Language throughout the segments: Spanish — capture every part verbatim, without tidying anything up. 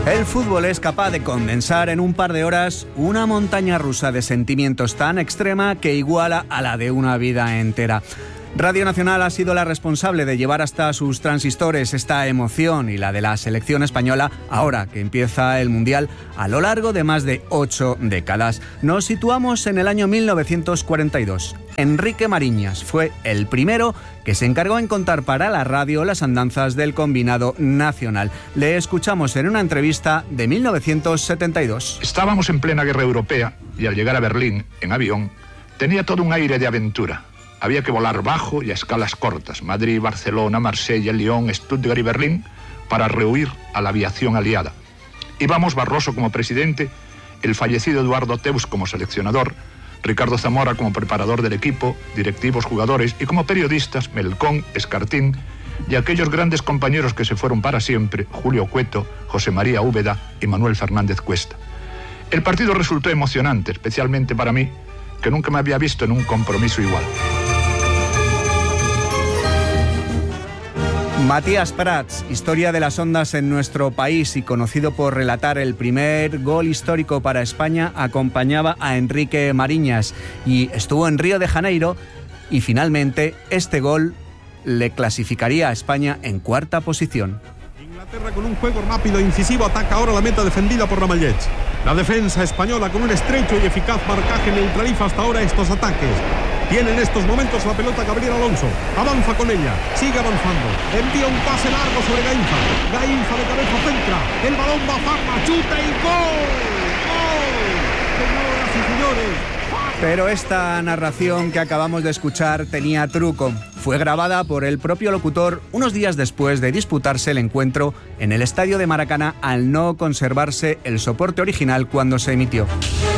El fútbol es capaz de condensar en un par de horas una montaña rusa de sentimientos tan extrema que iguala a la de una vida entera. Radio Nacional ha sido la responsable de llevar hasta sus transistores esta emoción y la de la selección española, ahora que empieza el Mundial, a lo largo de más de ocho décadas. Nos situamos en el año mil novecientos cuarenta y dos. Enrique Mariñas fue el primero que se encargó en contar para la radio las andanzas del combinado nacional. Le escuchamos en una entrevista de mil novecientos setenta y dos. Estábamos en plena guerra europea y al llegar a Berlín, en avión, tenía todo un aire de aventura. Había que volar bajo y a escalas cortas, Madrid, Barcelona, Marsella, Lyon, Stuttgart y Berlín, para rehuir a la aviación aliada. Íbamos Barroso como presidente, el fallecido Eduardo Teus como seleccionador, Ricardo Zamora como preparador del equipo, directivos, jugadores y como periodistas Melcón, Escartín y aquellos grandes compañeros que se fueron para siempre, Julio Cueto, José María Úbeda y Manuel Fernández Cuesta. El partido resultó emocionante, especialmente para mí, que nunca me había visto en un compromiso igual. Matías Prats, historia de las ondas en nuestro país y conocido por relatar el primer gol histórico para España, acompañaba a Enrique Mariñas y estuvo en Río de Janeiro y finalmente este gol le clasificaría a España en cuarta posición. Inglaterra con un juego rápido e incisivo ataca ahora la meta defendida por Ramallets. La defensa española con un estrecho y eficaz marcaje neutraliza hasta ahora estos ataques. Tiene en estos momentos la pelota Gabriel Alonso. Avanza con ella, sigue avanzando. Envía un pase largo sobre Gainza. Gainza de cabeza centra. El balón va a Farma, chuta y gol. ¡Gol! Señoras y señores. Pero esta narración que acabamos de escuchar tenía truco. Fue grabada por el propio locutor unos días después de disputarse el encuentro en el estadio de Maracaná al no conservarse el soporte original cuando se emitió.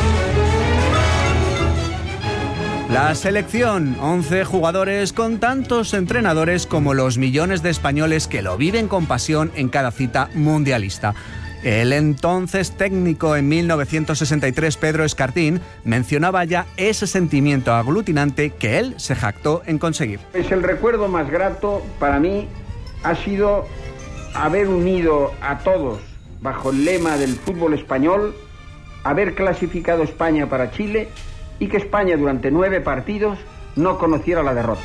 La selección, once jugadores con tantos entrenadores como los millones de españoles que lo viven con pasión en cada cita mundialista. El entonces técnico en mil novecientos sesenta y tres, Pedro Escartín, mencionaba ya ese sentimiento aglutinante que él se jactó en conseguir. Es el recuerdo más grato para mí, ha sido haber unido a todos bajo el lema del fútbol español, haber clasificado España para Chile y que España durante nueve partidos no conociera la derrota.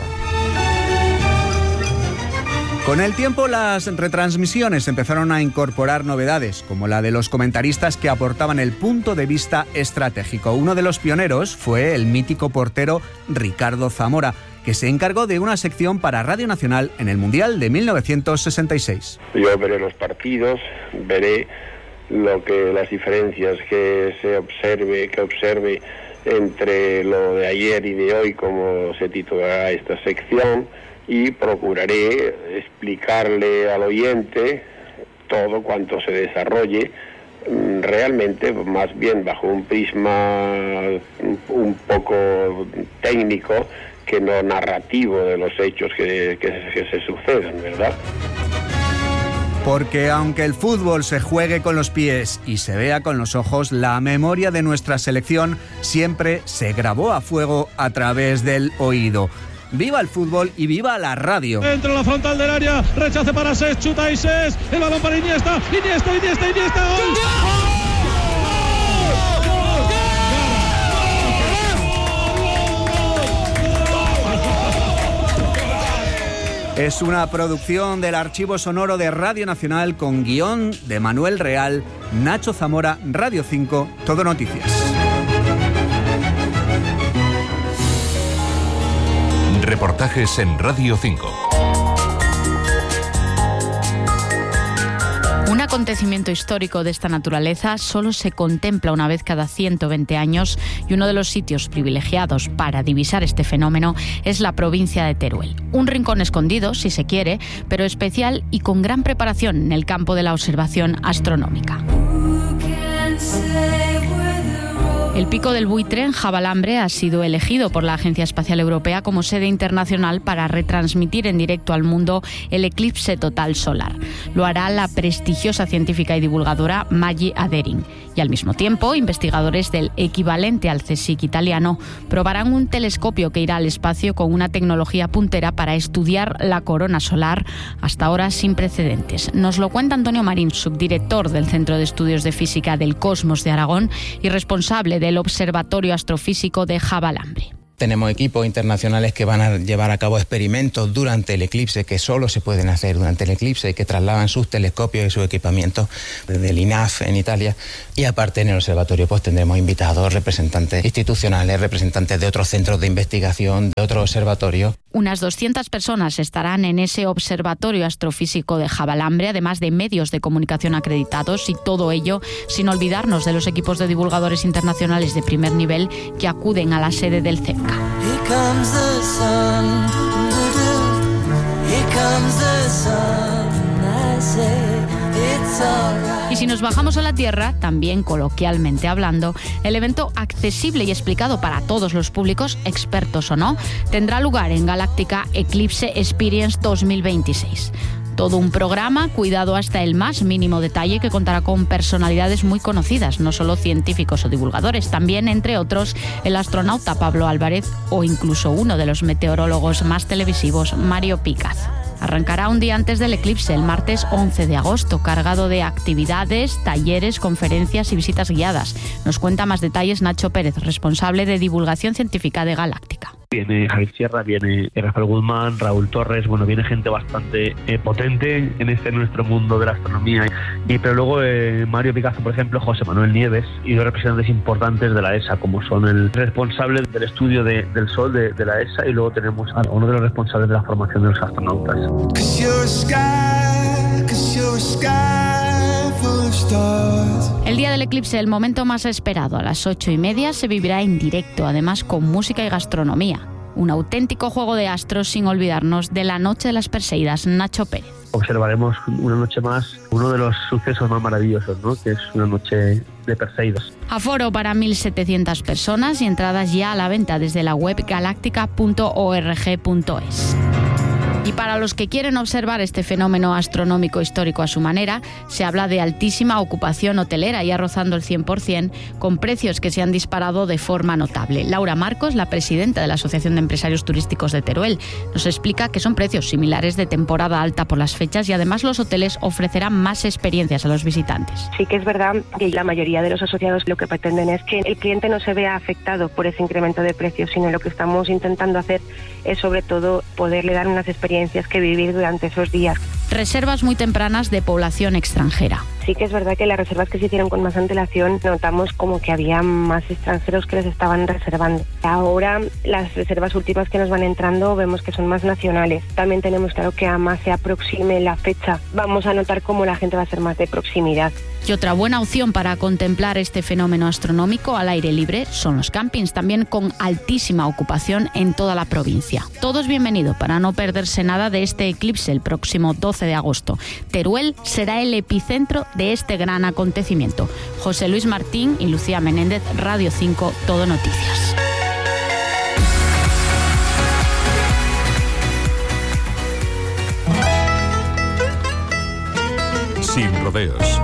Con el tiempo las retransmisiones empezaron a incorporar novedades, como la de los comentaristas que aportaban el punto de vista estratégico. Uno de los pioneros fue el mítico portero Ricardo Zamora, que se encargó de una sección para Radio Nacional en el Mundial de mil novecientos sesenta y seis. Yo veré los partidos, veré lo que las diferencias que se observe, que observe entre lo de ayer y de hoy, como se titulará esta sección, y procuraré explicarle al oyente todo cuanto se desarrolle realmente más bien bajo un prisma un poco técnico que no narrativo de los hechos que, que, que se suceden, ¿verdad? Porque aunque el fútbol se juegue con los pies y se vea con los ojos, la memoria de nuestra selección siempre se grabó a fuego a través del oído. ¡Viva el fútbol y viva la radio! Entra la frontal del área, rechace para Ses, chuta y Ses, el balón para Iniesta, Iniesta, Iniesta, Iniesta, ¡gol! Es una producción del Archivo Sonoro de Radio Nacional con guión de Manuel Real, Nacho Zamora, Radio cinco, Todo Noticias. Reportajes en Radio cinco. Un acontecimiento histórico de esta naturaleza solo se contempla una vez cada ciento veinte años y uno de los sitios privilegiados para divisar este fenómeno es la provincia de Teruel. Un rincón escondido, si se quiere, pero especial y con gran preparación en el campo de la observación astronómica. El Pico del Buitre en Javalambre ha sido elegido por la Agencia Espacial Europea como sede internacional para retransmitir en directo al mundo el eclipse total solar. Lo hará la prestigiosa científica y divulgadora Maggie Adering. Y al mismo tiempo, investigadores del equivalente al CSIC italiano probarán un telescopio que irá al espacio con una tecnología puntera para estudiar la corona solar, hasta ahora sin precedentes. Nos lo cuenta Antonio Marín, subdirector del Centro de Estudios de Física del Cosmos de Aragón y responsable del Observatorio Astrofísico de Javalambre. Tenemos equipos internacionales que van a llevar a cabo experimentos durante el eclipse, que solo se pueden hacer durante el eclipse y que trasladan sus telescopios y sus equipamientos desde el I N A F en Italia. Y aparte en el observatorio pues tendremos invitados, representantes institucionales, representantes de otros centros de investigación, de otros observatorios. Unas doscientas personas estarán en ese Observatorio Astrofísico de Javalambre, además de medios de comunicación acreditados, y todo ello sin olvidarnos de los equipos de divulgadores internacionales de primer nivel que acuden a la sede del C E P. Y si nos bajamos a la Tierra, también coloquialmente hablando, el evento accesible y explicado para todos los públicos, expertos o no, tendrá lugar en Galáctica Eclipse Experience dos mil veintiséis. Todo un programa cuidado hasta el más mínimo detalle que contará con personalidades muy conocidas, no solo científicos o divulgadores, también, entre otros, el astronauta Pablo Álvarez o incluso uno de los meteorólogos más televisivos, Mario Picaz. Arrancará un día antes del eclipse, el martes once de agosto, cargado de actividades, talleres, conferencias y visitas guiadas. Nos cuenta más detalles Nacho Pérez, responsable de divulgación científica de Galáctica. Viene Javier Sierra, viene Rafael Guzmán, Raúl Torres, bueno, viene gente bastante eh, potente en este nuestro mundo de la astronomía. Y pero luego eh, Mario Picazo, por ejemplo, José Manuel Nieves y dos representantes importantes de la E S A, como son el responsable del estudio de, del Sol de, de la E S A, y luego tenemos a uno de los responsables de la formación de los astronautas. El día del eclipse, el momento más esperado, a las ocho y media, se vivirá en directo, además con música y gastronomía. Un auténtico juego de astros, sin olvidarnos de la Noche de las Perseidas. Nacho Pérez. Observaremos una noche más uno de los sucesos más maravillosos, ¿no?, que es una noche de Perseidas. Aforo para mil setecientas personas y entradas ya a la venta desde la web galáctica punto org punto es. Y para los que quieren observar este fenómeno astronómico histórico a su manera, se habla de altísima ocupación hotelera, ya rozando el cien por ciento, con precios que se han disparado de forma notable. Laura Marcos, la presidenta de la Asociación de Empresarios Turísticos de Teruel, nos explica que son precios similares de temporada alta por las fechas y además los hoteles ofrecerán más experiencias a los visitantes. Sí que es verdad que la mayoría de los asociados lo que pretenden es que el cliente no se vea afectado por ese incremento de precios, sino lo que estamos intentando hacer es sobre todo poderle dar unas experiencias que vivir durante esos días. Reservas muy tempranas de población extranjera. Sí que es verdad que las reservas que se hicieron con más antelación notamos como que había más extranjeros que les estaban reservando. Ahora las reservas últimas que nos van entrando vemos que son más nacionales. También tenemos claro que a más se aproxime la fecha, vamos a notar cómo la gente va a ser más de proximidad. Y otra buena opción para contemplar este fenómeno astronómico al aire libre son los campings, también con altísima ocupación en toda la provincia. Todos bienvenidos para no perderse nada de este eclipse el próximo doce de agosto. Teruel será el epicentro de este gran acontecimiento. José Luis Martín y Lucía Menéndez, Radio cinco, Todo Noticias. Sin rodeos.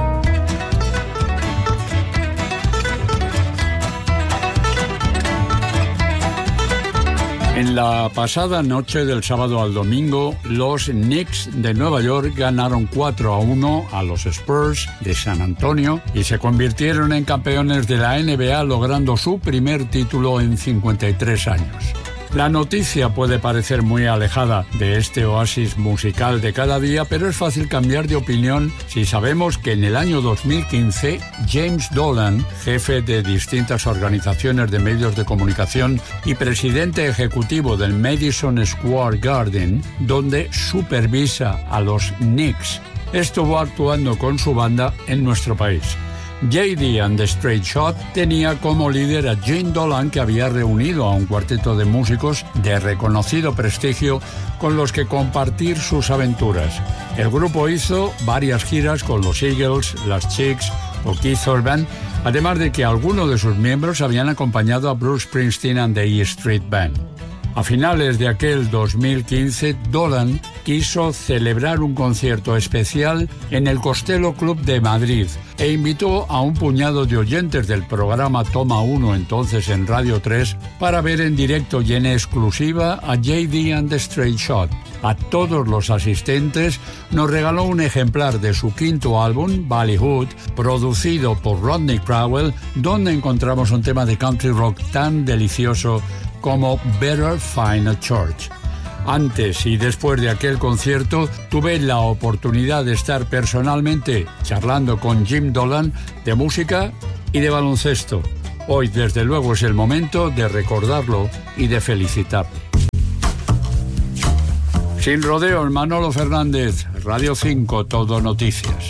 En la pasada noche del sábado al domingo, los Knicks de Nueva York ganaron cuatro a uno a los Spurs de San Antonio y se convirtieron en campeones de la N B A, logrando su primer título en cincuenta y tres años. La noticia puede parecer muy alejada de este oasis musical de cada día, pero es fácil cambiar de opinión si sabemos que en el año dos mil quince, James Dolan, jefe de distintas organizaciones de medios de comunicación y presidente ejecutivo del Madison Square Garden, donde supervisa a los Knicks, estuvo actuando con su banda en nuestro país. J D and the Straight Shot tenía como líder a Jim Dolan, que había reunido a un cuarteto de músicos de reconocido prestigio con los que compartir sus aventuras. El grupo hizo varias giras con los Eagles, las Chicks o Keith Urban, además de que algunos de sus miembros habían acompañado a Bruce Springsteen and the E Street Band. A finales de aquel dos mil quince, Dolan quiso celebrar un concierto especial en el Costello Club de Madrid e invitó a un puñado de oyentes del programa Toma uno, entonces en Radio tres, para ver en directo y en exclusiva a J D and the Straight Shot. A todos los asistentes nos regaló un ejemplar de su quinto álbum, Ballyhood, producido por Rodney Crowell, donde encontramos un tema de country rock tan delicioso como Better Find a Church. Antes y después de aquel concierto tuve la oportunidad de estar personalmente charlando con Jim Dolan de música y de baloncesto. Hoy, desde luego, es el momento de recordarlo y de felicitarlo. Sin rodeos, Manolo Fernández, Radio cinco, Todo Noticias.